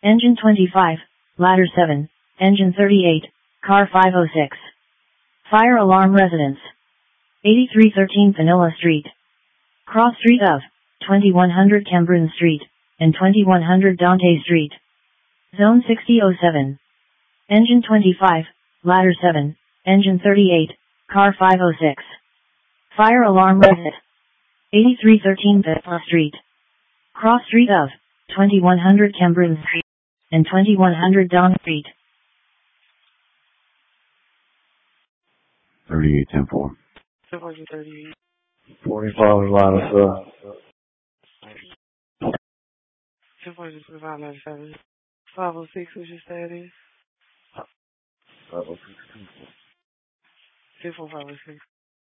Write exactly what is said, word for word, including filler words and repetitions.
Engine twenty-five, ladder seven, engine thirty-eight, car five oh six. Fire alarm residence. eighty-three thirteen Vanilla Street. Cross street of twenty-one hundred Cambridge Street and twenty-one hundred Dante Street. Zone sixty oh seven. Engine twenty-five, ladder seven, engine thirty-eight, car five oh six. Fire alarm residence. eighty-three thirteen Vanilla Street. Cross street of twenty-one hundred Cambridge Street and twenty-one hundred Dante Street. thirty-eight ten four. thirty-eight. forty-five is line of sir. ten forty-five ninety-seven. five oh six, what's your status? five oh six. ten four five oh six.